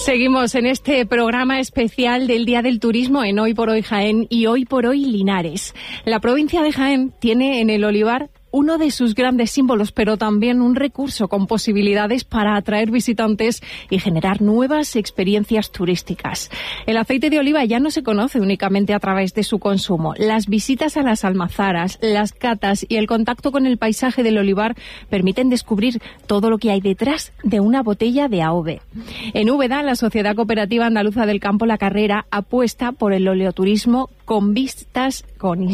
Seguimos en este programa especial del Día del Turismo en Hoy por Hoy Jaén y Hoy por Hoy Linares. La provincia de Jaén tiene en el olivar uno de sus grandes símbolos, pero también un recurso con posibilidades para atraer visitantes y generar nuevas experiencias turísticas. El aceite de oliva ya no se conoce únicamente a través de su consumo. Las visitas a las almazaras, las catas y el contacto con el paisaje del olivar permiten descubrir todo lo que hay detrás de una botella de AOV. En Úbeda, la Sociedad Cooperativa Andaluza del Campo La Carrera apuesta por el oleoturismo con visitas.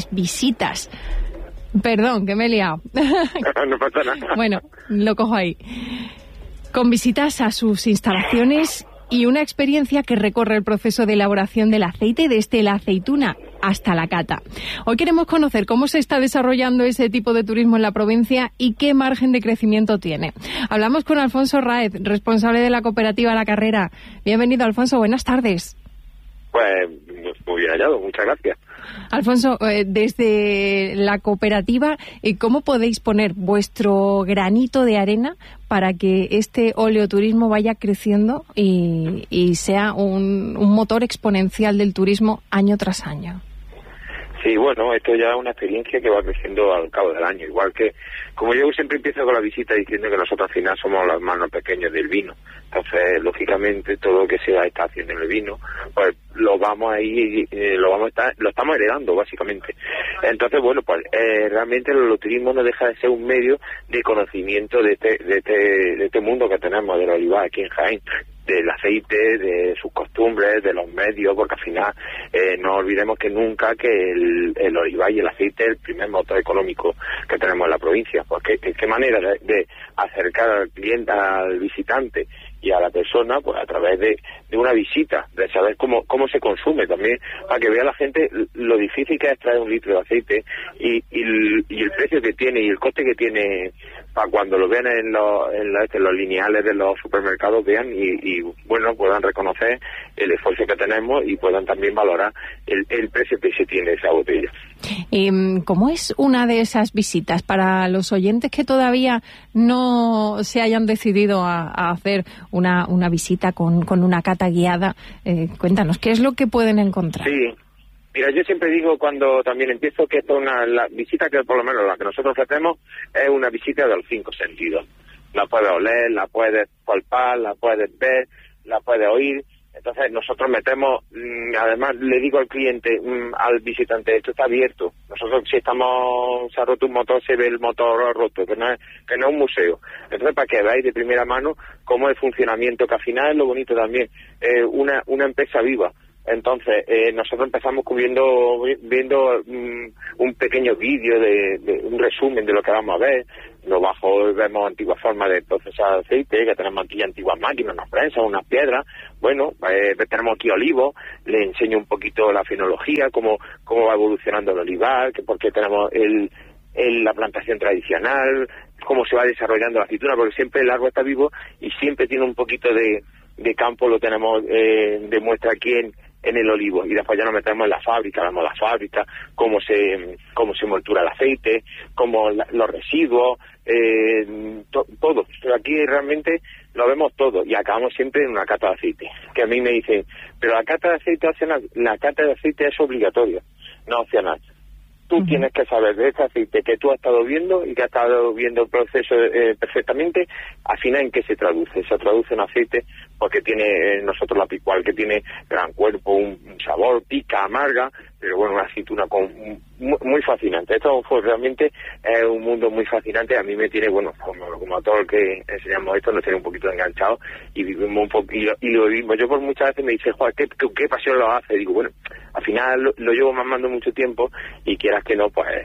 Perdón, que me he liado. No pasa nada. Bueno, lo cojo ahí. Con visitas a sus instalaciones y una experiencia que recorre el proceso de elaboración del aceite desde la aceituna hasta la cata. Hoy queremos conocer cómo se está desarrollando ese tipo de turismo en la provincia y qué margen de crecimiento tiene. Hablamos con Alfonso Raez, responsable de la cooperativa La Carrera. Bienvenido, Alfonso. Buenas tardes. Pues muy bien hallado, muchas gracias. Alfonso, desde la cooperativa, ¿cómo podéis poner vuestro granito de arena para que este oleoturismo vaya creciendo y sea un motor exponencial del turismo año tras año? Sí, bueno, esto ya es una experiencia que va creciendo al cabo del año. Igual que, como yo siempre empiezo con la visita diciendo que nosotros al final somos los hermanos pequeños del vino. Entonces, lógicamente, todo lo que se está haciendo en el vino, pues lo estamos heredando, básicamente. Entonces, bueno, pues realmente el oleoturismo no deja de ser un medio de conocimiento de este mundo que tenemos del olivar aquí en Jaén, del aceite, de sus costumbres, de los medios, porque al final no olvidemos que nunca que el olivar y el aceite es el primer motor económico que tenemos en la provincia. Porque qué manera de acercar al cliente, al visitante y a la persona, pues a través de una visita, de saber cómo se consume también, para que vea la gente lo difícil que es traer un litro de aceite y el precio que tiene y el coste que tiene, para cuando lo vean en los lineales de los supermercados, vean y bueno, puedan reconocer el esfuerzo que tenemos y puedan también valorar el precio que se tiene esa botella. ¿Cómo es una de esas visitas para los oyentes que todavía no se hayan decidido a hacer una visita con una cata guiada? Cuéntanos, ¿qué es lo que pueden encontrar? Sí, mira, yo siempre digo cuando también empiezo que esto es la visita que por lo menos la que nosotros hacemos es una visita de los 5 sentidos. La puedes oler, la puedes palpar, la puedes ver, la puedes oír. Entonces nosotros metemos, además le digo al cliente, al visitante, esto está abierto. Nosotros si se ha roto un motor, se ve el motor roto, que no es un museo. Entonces para que veáis de primera mano cómo es el funcionamiento, que al final es lo bonito también, una empresa viva. Entonces nosotros empezamos viendo un pequeño vídeo de un resumen de lo que vamos a ver. Debajo vemos antiguas formas de procesar aceite, que tenemos aquí antiguas máquinas, unas prensas, unas piedras. Bueno, tenemos aquí olivos, le enseño un poquito la fenología, cómo va evolucionando el olivar, porque tenemos la plantación tradicional, cómo se va desarrollando la aceituna, porque siempre el árbol está vivo y siempre tiene un poquito de campo, lo tenemos de muestra aquí en el olivo, y después ya nos metemos en la fábrica, vemos la fábrica, cómo se moltura el aceite, cómo los residuos, todo. Aquí realmente lo vemos todo y acabamos siempre en una cata de aceite, que a mí me dicen, pero la cata de aceite es obligatoria, no opcional. Tú tienes que saber de este aceite que tú has estado viendo y que has estado viendo el proceso perfectamente, al final en qué se traduce. Se traduce en aceite porque tiene nosotros la picual, que tiene gran cuerpo, un sabor, pica, amarga, pero bueno, una aceituna muy fascinante. Esto realmente es un mundo muy fascinante. A mí me tiene, bueno, como a todo el que enseñamos esto, nos tiene un poquito enganchados y vivimos un poco, y lo vivimos. Yo por muchas veces me dice, joder, ¿qué pasión lo hace? Digo, bueno, al final lo llevo mamando mucho tiempo y quieras que no, pues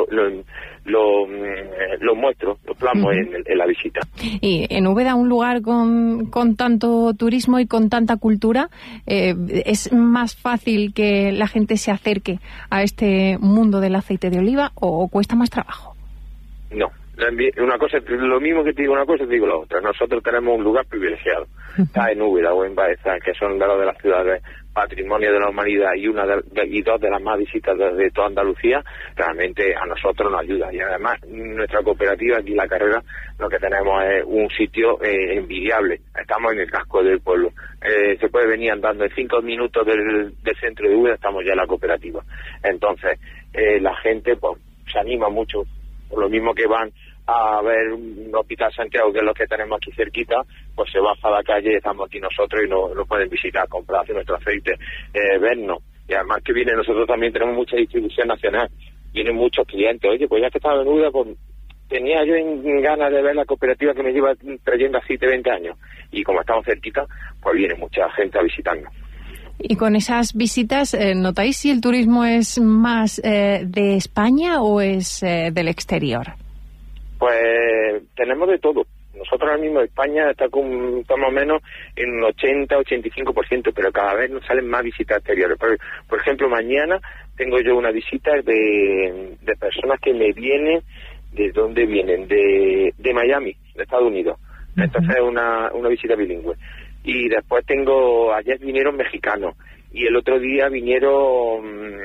lo muestro, lo plasmo en la visita. Y en Úbeda, un lugar con tanto turismo y con tanta cultura, ¿es más fácil que la gente se acerque a este mundo del aceite de oliva o cuesta más trabajo? No, Una cosa, lo mismo que te digo una cosa, te digo la otra. Nosotros tenemos un lugar privilegiado. Está en Úbeda o en Baeza, que son de las ciudades patrimonio de la humanidad y dos de las más visitadas de toda Andalucía. Realmente a nosotros nos ayuda. Y además, nuestra cooperativa, aquí La Carrera, lo que tenemos es un sitio envidiable. Estamos en el casco del pueblo. Se puede venir andando en 5 minutos del centro de Úbeda, estamos ya en la cooperativa. Entonces, la gente pues se anima mucho. Por lo mismo que van a ver un Hospital Santiago, que es lo que tenemos aquí cerquita, pues se baja a la calle, estamos aquí nosotros y nos pueden visitar, comprar nuestro aceite, vernos. Y además que viene, nosotros también tenemos mucha distribución nacional, vienen muchos clientes. Oye, pues ya que estaba venuda, pues tenía yo ganas de ver la cooperativa que me lleva trayendo aceite 20 años. Y como estamos cerquita, pues viene mucha gente a visitarnos. Y con esas visitas, ¿notáis si el turismo es más de España o es del exterior? Pues tenemos de todo. Nosotros ahora mismo España está más o menos en un 80-85%, pero cada vez nos salen más visitas exteriores. Por ejemplo, mañana tengo yo una visita de personas que me vienen. ¿De dónde vienen? De Miami, de Estados Unidos. Entonces es una visita bilingüe. Y después ayer vinieron mexicanos y el otro día vinieron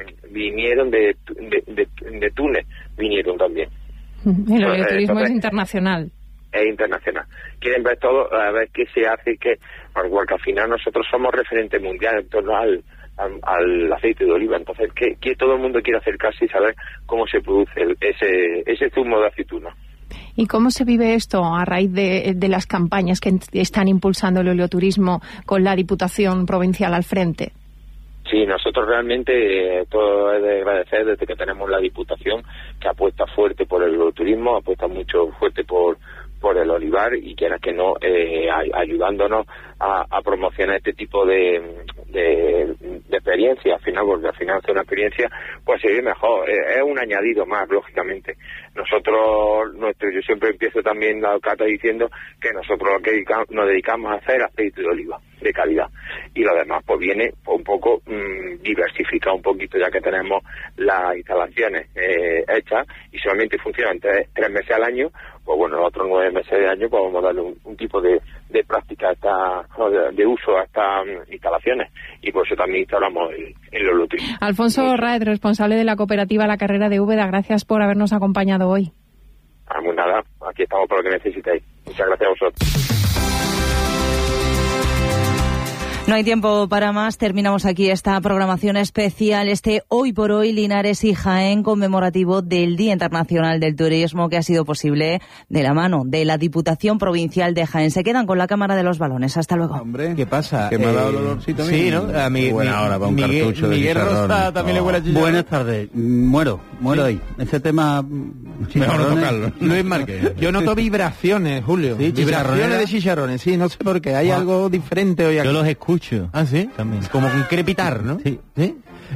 de Túnez, vinieron también. El turismo es internacional. Es internacional. Quieren ver todo, a ver qué se hace, porque al final nosotros somos referente mundial en torno al aceite de oliva. Entonces, que todo el mundo quiere acercarse y saber cómo se produce ese zumo de aceituna. ¿Y cómo se vive esto a raíz de las campañas que están impulsando el oleoturismo con la Diputación Provincial al frente? Sí, nosotros realmente todo es de agradecer desde que tenemos la Diputación, que apuesta fuerte por el oleoturismo, apuesta mucho fuerte por el olivar y quieras que no, ayudándonos a promocionar este tipo de experiencia. Al final, porque al final hacer una experiencia pues se vive mejor, es un añadido más, lógicamente. Yo siempre empiezo también la cata diciendo que nosotros lo que nos dedicamos a hacer aceite de oliva de calidad, y lo demás pues viene un poco diversificado un poquito, ya que tenemos las instalaciones hechas y solamente funcionan 3 meses al año. Pues bueno, los otros 9 meses de año pues vamos a darle un tipo de práctica de uso a estas instalaciones, y por eso también instalamos el oleoturismo. Alfonso Raed, responsable de la cooperativa La Carrera de Úbeda, gracias por habernos acompañado hoy. Pues nada, aquí estamos para lo que necesitéis. Muchas gracias a vosotros. No hay tiempo para más. Terminamos aquí esta programación especial, Hoy por Hoy Linares y Jaén, conmemorativo del Día Internacional del Turismo, que ha sido posible de la mano de la Diputación Provincial de Jaén. Se quedan con la Cámara de los Balones. Hasta luego. Hombre, ¿qué pasa? ¿Que me ha dado el olorcito? Sí, ¿no? A mí, buena hora para un cartucho de Miguel chicharrón. Rosa también le huele a chicharrón. Buenas tardes. Muero Sí. ahí. Ese tema... Mejor no tocarlo. Luis Márquez. Yo noto vibraciones, Julio. Sí, vibraciones de chicharrones. Sí, no sé por qué. Hay algo diferente hoy aquí. Yo los escucho. ¿Ah, sí? También. Como un crepitar, ¿no? Sí. ¿Sí?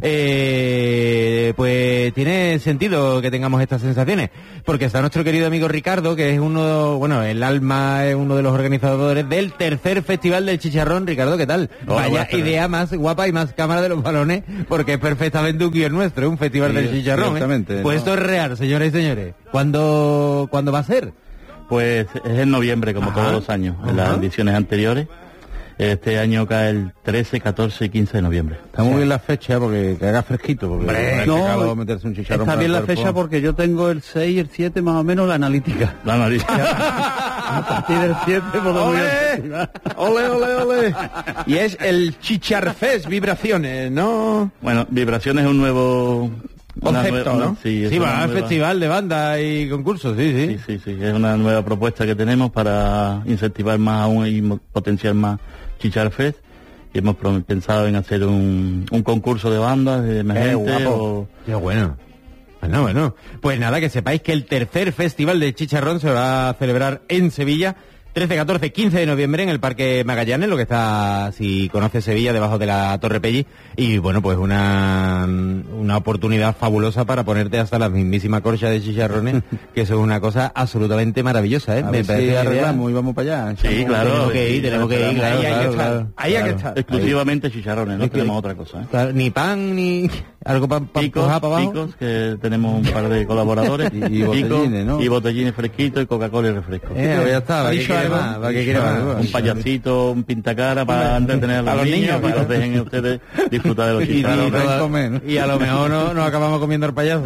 Pues tiene sentido que tengamos estas sensaciones, porque está nuestro querido amigo Ricardo, que es el alma, es uno de los organizadores del tercer Festival del Chicharrón. Ricardo, ¿qué tal? Hola, Vaya idea más guapa y más Cámara de los Balones, porque es perfectamente un guión nuestro, un Festival del Chicharrón. Pues esto es real, señoras y señores. ¿Cuándo va a ser? Pues es en noviembre, como todos los años, en las ediciones anteriores. Este año cae el 13, 14 y 15 de noviembre. Está muy bien la fecha porque que haga fresquito. Porque no, meterse un chicharrón. Está bien la fecha porque yo tengo el 6 y el 7 más o menos la analítica. La analítica. A partir del 7 podemos ir. ¡Ole! Y es el Chicharfest Vibraciones, ¿no? Bueno, Vibraciones es un nuevo... concepto, ¿no? Sí, va al festival de banda y concursos, sí. Sí, es una nueva propuesta que tenemos para incentivar más aún y potenciar más Chicharfest, y hemos pensado en hacer un concurso de bandas, de emergentes. Qué bueno. Bueno, pues nada, que sepáis que el tercer Festival de Chicharrón se va a celebrar en Sevilla 13, 14, 15 de noviembre en el Parque Magallanes, lo que está, si conoces Sevilla, debajo de la Torre Pelli. Y bueno, pues una oportunidad fabulosa para ponerte hasta la mismísima corcha de chicharrones, que eso es una cosa absolutamente maravillosa, ¿eh? Me parece que arreglamos y vamos para allá. Sí, claro. Tenemos que ir. Ahí hay que estar. Exclusivamente chicharrones, no tenemos otra cosa, ¿eh? Claro, ni pan, ni... algo para empujar para abajo. Picos, que tenemos un par de colaboradores. y botellines, ¿no? Y botellines fresquitos y Coca-Cola y refresco. Pues ya está, ¿para qué quiere más? ¿Para qué quiere más? Un payasito, un pintacara para entretener a los niños, para que los dejen ustedes disfrutar de los chicharrones. Y a lo mejor no acabamos comiendo el payaso.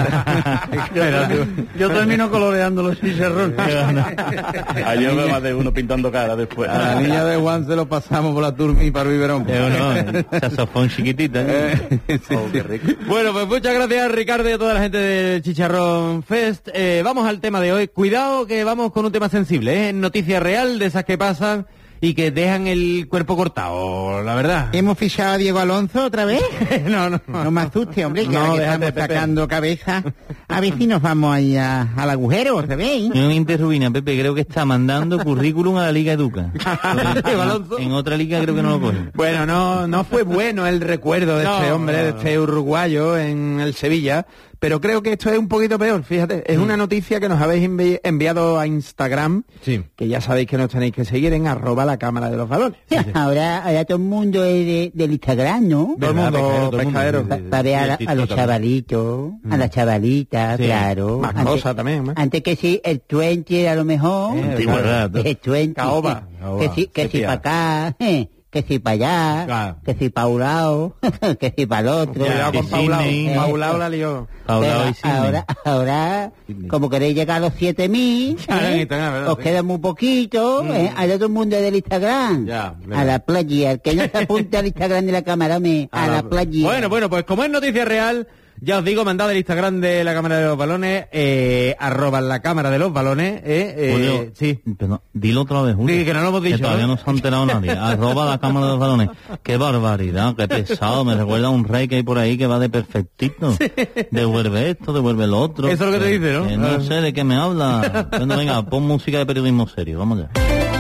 Yo termino coloreando los chicharrones. Ayer me más de uno pintando cara después. A la niña de Juan se lo pasamos por la Turmi para el biberón. Saxofón chiquitita. Qué rico. Bueno, pues muchas gracias, Ricardo, y a toda la gente del Chicharrón Fest. Vamos al tema de hoy. Cuidado que vamos con un tema sensible, ¿eh? Noticia real de esas que pasan y que dejan el cuerpo cortado, la verdad. ¿Hemos fichado a Diego Alonso otra vez? No me asuste, hombre, que No, ahora que déjate, estamos Pepe. sacando cabeza. A ver si nos vamos ahí al agujero, ¿sabéis? No me interrubina, Pepe, creo que está mandando currículum a la Liga Educa. En otra liga creo que no lo coge. Bueno, no fue bueno el recuerdo de este hombre, de este uruguayo en el Sevilla, pero creo que esto es un poquito peor, fíjate. Es una noticia que nos habéis enviado a Instagram, Sí. que ya sabéis que nos tenéis que seguir en @la cámara de los balones. Ahora todo el mundo es del Instagram, ¿no? Todo el mundo, pescadero. Para ver a los chavalitos, a las chavalitas, claro. Más Antes- cosas también, ¿eh? Antes que sí, el 20 a lo mejor. Antigüedad. El 20. Caoba. Que sí para acá, que sí para allá, Claro. que sí para un lado, que sí para el otro. Cuidado con Paulao. Disney. Paulao la lió. Paulao y Pero Sidney. ahora, como queréis llegar a los 7.000, Claro, en Instagram, ¿verdad? os queda muy poquito, ahora todo el mundo es del Instagram. Ya, a la playa, el que no se apunte al Instagram de la cámara, a la playa. Bueno, pues como es noticia real, ya os digo, mandad el Instagram de la Cámara de los Balones, @la Cámara de los Balones, Julio, sí. pero dilo otra vez, Julio. Sí, que no lo hemos dicho, Que todavía ¿no? no se ha enterado nadie. @la Cámara de los Balones. Qué barbaridad, qué pesado. Me recuerda a un rey que hay por ahí que va de perfectito. Devuelve esto, devuelve lo otro. Eso es lo que te dice, ¿no? Que no sé de qué me habla. Bueno, venga, pon música de periodismo serio. Vamos ya.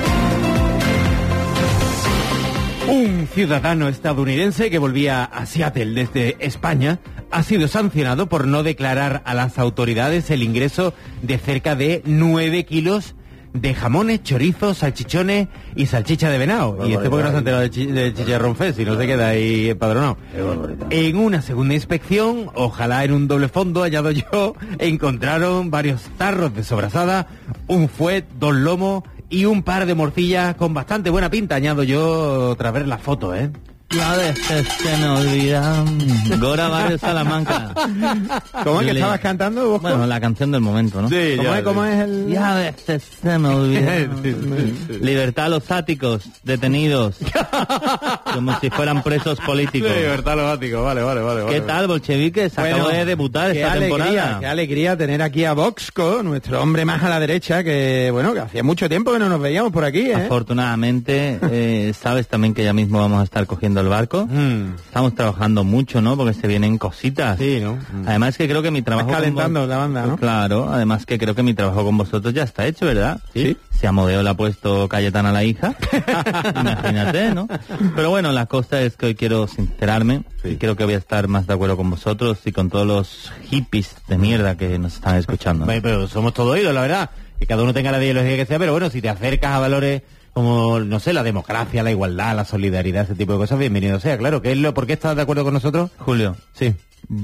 Un ciudadano estadounidense que volvía a Seattle desde España ha sido sancionado por no declarar a las autoridades el ingreso de cerca de 9 kilos de jamones, chorizos, salchichones y salchicha de venado. Y este porque no se ha enterado del Chicharrón Fest, si no se queda ahí empadronado. En una segunda inspección, ojalá en un doble fondo hallado yo, encontraron varios tarros de sobrasada, un fuet, 2 lomos y un par de morcillas con bastante buena pinta, añado yo tras ver la foto, ¿eh? Y a veces se me olvidan. Gora Barrio Salamanca. ¿Cómo es que Yo le- estabas cantando, Bosco? Bueno, la canción del momento, ¿no? Sí, ¿Cómo es el...? Y a veces se me olvida. Libertad a los áticos, detenidos. Como si fueran presos políticos. verdad, los áticos, vale. ¿Qué tal, bolcheviques? Acabo de debutar qué esta temporada. Qué alegría tener aquí a Voxco, nuestro hombre más a la derecha, que bueno, que hacía mucho tiempo que no nos veíamos por aquí, ¿eh? Afortunadamente, sabes también que ya mismo vamos a estar cogiendo el barco. Estamos trabajando mucho, ¿no? Porque se vienen cositas. Sí, ¿no? Además que creo que mi trabajo... Estás calentando con la banda, ¿no? Claro, además que creo que mi trabajo con vosotros ya está hecho, ¿verdad? Sí. Si a Modeo le ha puesto Cayetana a la hija, imagínate, ¿no? Pero bueno, la cosa es que hoy quiero sincerarme y creo que voy a estar más de acuerdo con vosotros y con todos los hippies de mierda que nos están escuchando. Bueno, pero somos todos oídos, la verdad. Que cada uno tenga la ideología que sea, pero bueno, si te acercas a valores como, no sé, la democracia, la igualdad, la solidaridad, ese tipo de cosas, bienvenido sea, claro. ¿Por qué estás de acuerdo con nosotros? Julio, Sí.